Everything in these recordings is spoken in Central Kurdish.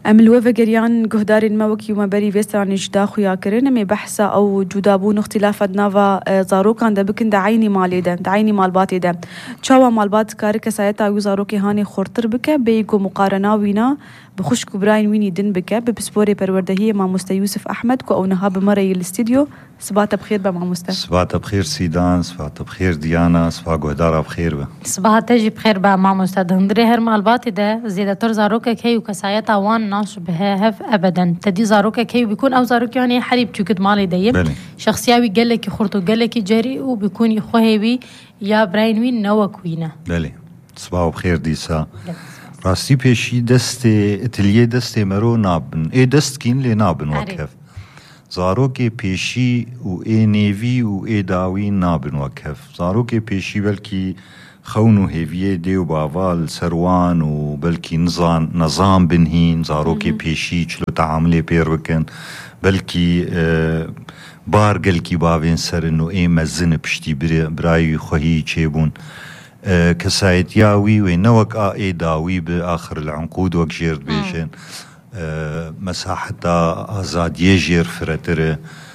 ام الوفا جريان جهدار الموكي وما بري فيستران جداخو يا كرن مي بحثا او جدابون اختلافات نافا زاروكان دا بكن دا عيني مالي دا عيني مال باتي دا تشاوا مال بات كاركا سايتا او زاروكي هاني خورتر بك بيجو مقارنة وينا بخش كبراين ويني دن بك ببسبوري پروردهية مع مستا يوسف احمد كو او نهاب مري الاستديو. صباح بخير بمع مستا. صباح بخير سيدان، صباح بخير ديانا، صباح جهدار بخير با. صباح تجي بخير مع مستا دندري هر مال باتي دا زيادة تر زاروكا كي وكسايتا وان ناش بها هف ابدا تدي زاروكا كي بيكون او زاروكا يعني حريب تشوكد مالي دايم شخصياوي قالك خورتو قالك جري وبيكون يخوهيوي يا براين وين نوكوينا. بله صباح بخير ديسا. راستی پیشی دست اتلیه دست مرو نابن ای دست کین لی نابن وکف زارو که پیشی و ای نیوی و ای داوی نابن وکف زارو که پیشی بلکی خون و هیویه دیو باوال سروان و بلکی نظام بنهین زارو که پیشی چلو تعاملی پیر بکن بلکی بارگل کی باوین سرن و ای مزن پشتی برای خوهی چه بون كسايت ياوي وينوك اي داوي باخر العنقود وكجير بيشن مساحة ازاد يجير فرتر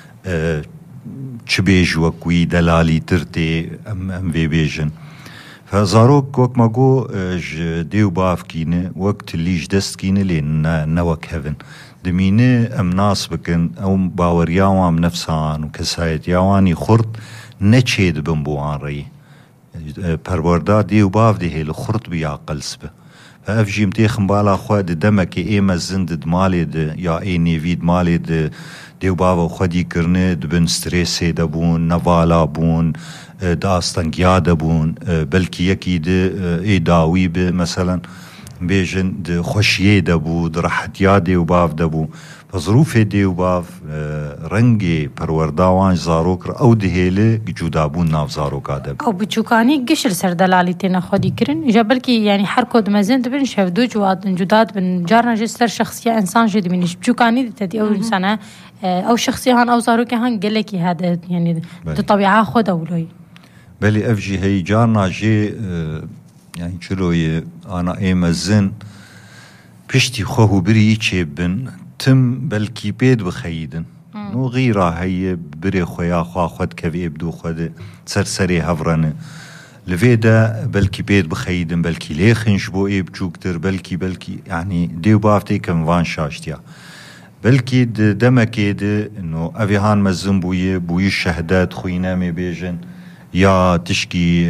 تشبيج وكوي دلالي ترتي ام في بيجن فزاروك وك ماغو ديو باف كينه وقت اللي جدست كينه لين نوك هفن دمينه ام ناس بكن او باور ياوام نفسان وكسايت ياواني خرط نچيد بمبوان ري پرورده دیو باف دی هیل خورد بیا قلسبه فاف جیمتی خمبالا خواد دمکی ایمه زند مالی ده یا ای نیوید مالی ده دیو باف خودی کرنه دبن ستریسی دبون نوالا بون داستنگیا دبون بلکی یکی ده ای داوی به مثلا بیجن ده خوشیه دبو ده راحتیا دیو باف دبو فظروف دیو باف رنگی پرورداوان زاروک را او دهیله جودابون ناف زاروک آدب او بچوکانی گشر سر دلالی تینا خودی کرن جبل کی یعنی هر کود مزند بن شفدو جداد بن جارنا جسر شخصیه انسان جد بینش بچوکانی تدی او انسانه او شخصیه هان او زاروک هان گلکی هذا يعني طبيعه خود اولوی بلی افجی هی جارنا جی يعني چلوی انا ایمزن پشتی خوهو بری چه بن تم بلکی بید بخیدن نو غیره هی بری خویا خواه خود کوی ابدو خود سرسری هفرانه لفيدا بلکی بید بخیدن بلکی لیخنش بو ایب چوکتر بلکی يعني دیو بافتی کم وان شاشتیا بلکی دمکی ده انو اویهان مزن بوی شهدات خوینا می بیجن یا تشکی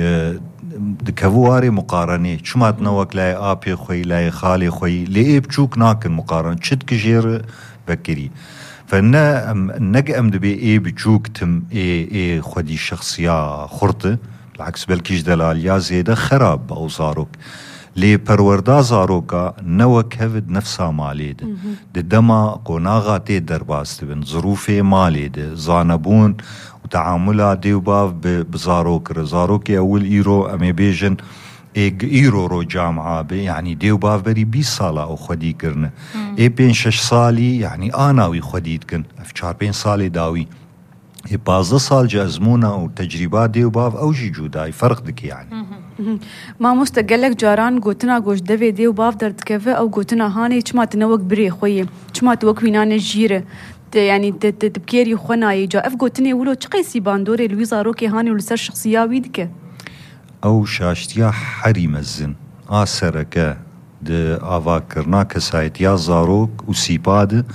دكواري مقارنة شمات نوك لاي آبي خوي لاي خالي خوي لإيب تشوك ناكن مقارنة شد كجير بكري فنا نقأم دبي إيب تشوك تم إيه خودي شخصية خرطة بالعكس بلكيش دلال يا زيادة خراب أو زاروك لي پروردا زاروكا نوك هفد نفسها ماليد دما قناغاتي درباست بن ظروفي ماليد زانبون وتعاملها ديو باف بزاروك زاروكي اول ايرو امي بيجن ايرو رو جامعة يعني ديو باف بري 20 سالة او خدي كرنا اي بين 6 سالي يعني اناوي خديت كن افشار بين سالي داوي اي 15 سال جازمونا وتجربات ديو باف او جي جوداي فرق دك يعني ما مستقلك جاران قوتنا قوش دفي ديو باف درد كفه او قوتنا هاني چما تنوك بري خويه چما توكوينان الجيره يعني تبكيري خناي جا اف قوتني ولو چقي سيباندوري لويزا روكي هاني ولسر شخصياوي دك او شاشتيا حري مزن آسركه ده آواكرنا كسايت يا زاروك وسيباد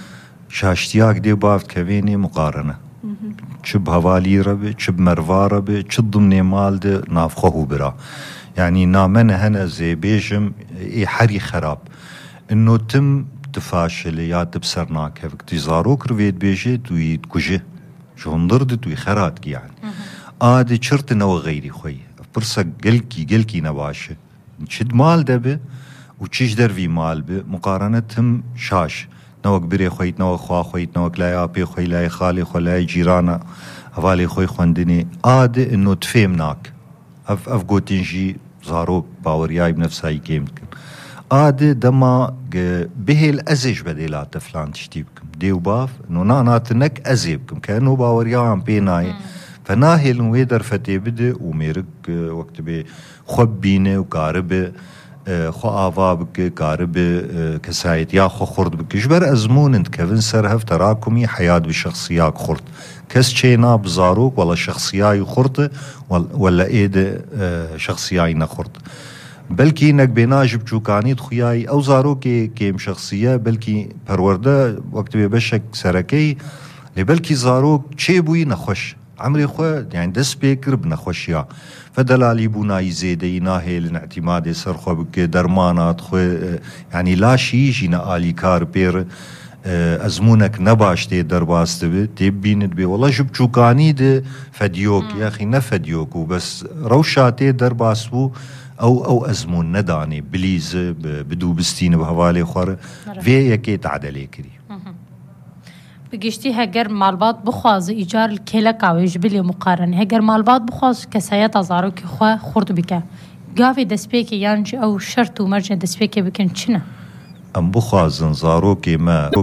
شاشتياك دي بافت كويني مقارنة چب هوالي ربي چب مروا ربي چب ضمني مال ده نافخوه برا يعني نامن هنا زي بيجم اي حري خراب انو تم تفاشل يا تبصرناك هفك تزاروك رويد بيجي توي تكوجه جوندرد توي خرات يعني آدي چرت نو غيري خوي برسا قلكي نباشه شد مال دبه وچيش در في مال به مقارنتهم شاش نوك بري خويت نوك خوا خويت نوك لاي آبي خوي لاي خالي خوي لاي جيرانا هوالي خوي خوندني آدي انو تفهمناك اف قوتنجي زاروك باورياي بنفسها يكيمتكن آدي دما به الأزج بديلا تفلان تشتيبكم ديو باف انو ناناتنك أزيبكم كأنو باورياي بيناي فناهل ويدر فتي بده وميرك وقت بي خبينه وقاربه خو آوا بك كارب كسايت يا خو خرد بك جبر أزمون انت كفن سرهف تراكمي حياة بشخصياك خرد كس چينا بزاروك ولا شخصياي خرد ولا ايد شخصياي نخرد بلكي انك بيناج بچوكاني تخياي او زاروكي كيم شخصية بلكي پرورده وقت بيبشك سركي لبلكي زاروك چه بوي نخوش عمري خو يعني دس بيكر بنخوشيا فدلالي بوناي زيدي ناهيل اعتماد سر خو بك درمانات خو يعني لا شي جينا آلي كار بير ازمونك نباشتي درباست بي تبينت بي والله جب چوكاني ده فديوك يا اخي نفديوك وبس روشاتي درباسبو او ازمون نداني بليز بدو بستين بهوالي خور في يكي تعدلي كري بگشتی هگر مالبات بخواز ایجار کلک آویج بلی مقارن هگر مالبات بخواز کسایت ازارو که خواه خورد بکه گاوی دسپیکی یانج او شرط و مرج دسپیکی بکن چنه ام بخوازن زارو که ما